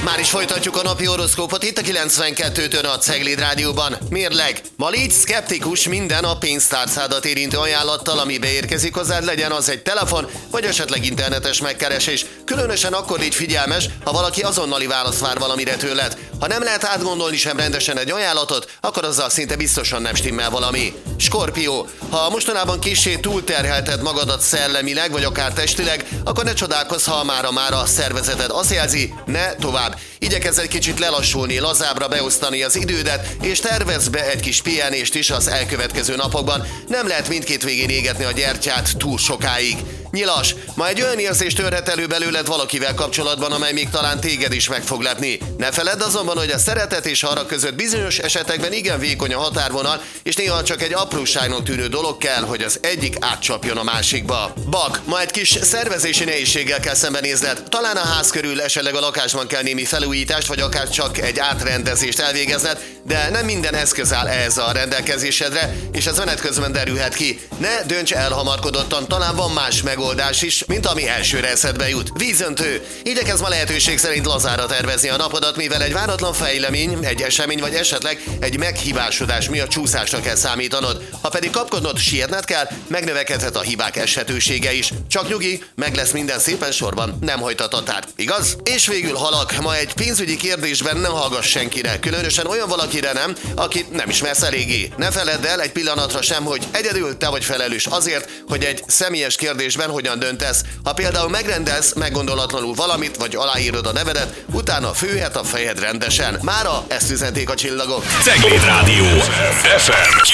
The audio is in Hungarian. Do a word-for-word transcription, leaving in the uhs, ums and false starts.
Már is folytatjuk a napi horoszkópot itt a kilencvenkettőtől a Cegléd Rádióban. Mérleg. Ma légy szkeptikus minden a pénztárcádat érintő ajánlattal, ami beérkezik hozzád, legyen az egy telefon, vagy esetleg internetes megkeresés. Különösen akkor légy figyelmes, ha valaki azonnali választ vár valamire tőled. Ha nem lehet átgondolni sem rendesen egy ajánlatot, akkor azzal szinte biztosan nem stimmel valami. Skorpió. Ha mostanában kissé túlterhelted magadat szellemileg, vagy akár testileg, akkor ne csodálkozz, ha mára-mára a szervezeted azt jelzi, ne tovább. Igyekezz egy kicsit lelassulni, lazábbra beosztani az idődet, és tervezz be egy kis pihenést is az elkövetkező napokban. Nem lehet mindkét végén égetni a gyertyát túl sokáig. Nyilas, ma egy olyan érzést törhet elő belőled valakivel kapcsolatban, amely még talán téged is meg fog lepni. Ne feledd azonban, hogy a szeretet és harag között bizonyos esetekben igen vékony a határvonal, és néha csak egy apróságnak tűnő dolog kell, hogy az egyik átcsapjon a másikba. Bak, ma egy kis szervezési nehézséggel kell szembenézned. Talán a ház körül, esetleg a lakásban kell némi felújítást, vagy akár csak egy átrendezést elvégezned, de nem minden eszköz áll ehhez a rendelkezésedre, és ez menet közben derülhet ki. Ne dönts elhamarkodottan, talán van más megoldás is, mint ami elsőre eszedbe jut. Vízöntő. Igyekezz ma lehetőség szerint lazára tervezni a napodat, mivel egy váratlan fejlemény, egy esemény vagy esetleg egy meghibásodás miatt csúszásra kell számítanod. Ha pedig kapkodnod, sietned kell, megnövekedhet a hibák esetősége is. Csak nyugi, meg lesz minden szépen sorban, nem hajt a tatár. Igaz? És végül halak, ma egy pénzügyi kérdésben ne hallgass senkire, különösen olyan valakire nem, akit nem ismersz eléggé. Ne feledd el egy pillanatra sem, hogy egyedül te vagy felelős azért, hogy egy személyes kérdésben hogyan döntesz. Ha például megrendelsz meggondolatlanul valamit, vagy aláírod a nevedet, utána főhet a fejed rendesen. Mára ezt üzenték a csillagok. Cegléd Rádió ef em